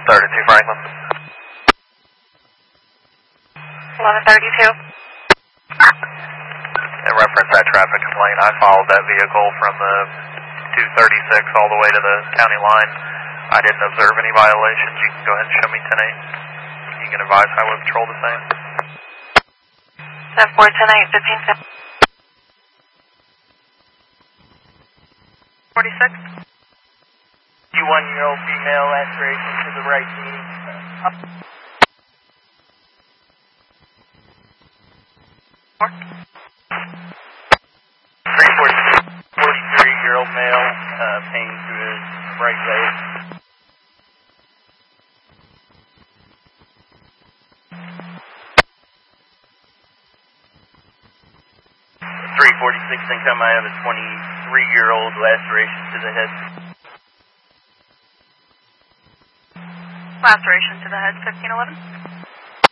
32 Franklin. 1132. In reference to that traffic complaint, I followed that vehicle from the 236 all the way to the county line. I didn't observe any violations. You can go ahead and show me 10-8. You can advise Highway Patrol the same. 10-4, 10-8, 15-7. 46. 51-year-old female, laceration to the right knee. Up. 43-year-old male, pain to his right leg. 346 income, I have a 23-year-old laceration to the head. Laceration to the head, 1511.